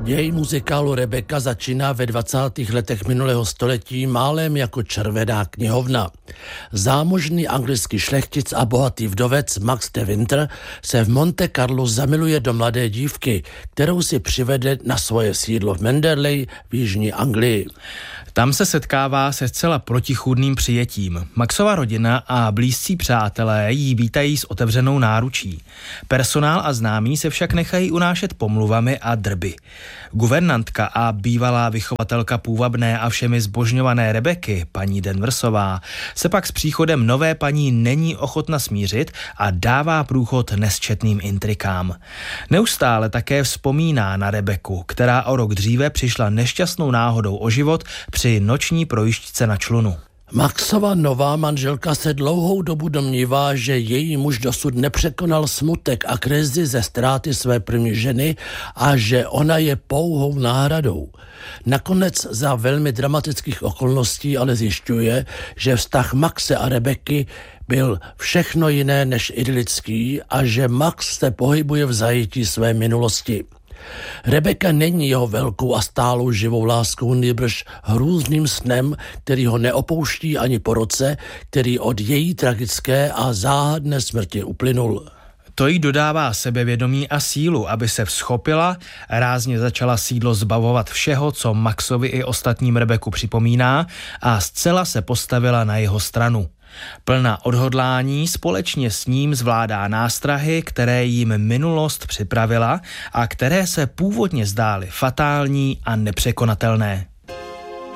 Děj muzikálu Rebecca začíná ve 20. letech minulého století málem jako Červená knihovna. Zámožný anglický šlechtic a bohatý vdovec Max de Winter se v Monte Carlo zamiluje do mladé dívky, kterou si přivede na svoje sídlo v Manderley v jižní Anglii. Tam se setkává se zcela protichůdným přijetím. Maxova rodina a blízcí přátelé jí vítají s otevřenou náručí. Personál a známí se však nechají unášet pomluvami a drby. Guvernantka a bývalá vychovatelka půvabné a všemi zbožňované Rebeky, paní Danversová, se pak s příchodem nové paní není ochotna smířit a dává průchod nesčetným intrikám. Neustále také vzpomíná na Rebeku, která o rok dříve přišla nešťastnou náhodou o život při noční projížďce na člunu. Maxova nová manželka se dlouhou dobu domnívá, že její muž dosud nepřekonal smutek a krizi ze ztráty své první ženy a že ona je pouhou náhradou. Nakonec za velmi dramatických okolností ale zjišťuje, že vztah Maxe a Rebeky byl všechno jiné než idylický a že Max se pohybuje v zajetí své minulosti. Rebecca není jeho velkou a stálou živou láskou, nýbrž hrůzným snem, který ho neopouští ani po roce, který od její tragické a záhadné smrti uplynul. To jí dodává sebevědomí a sílu, aby se vzchopila, rázně začala sídlo zbavovat všeho, co Maxovi i ostatním Rebeku připomíná, a zcela se postavila na jeho stranu. Plná odhodlání společně s ním zvládá nástrahy, které jim minulost připravila a které se původně zdály fatální a nepřekonatelné.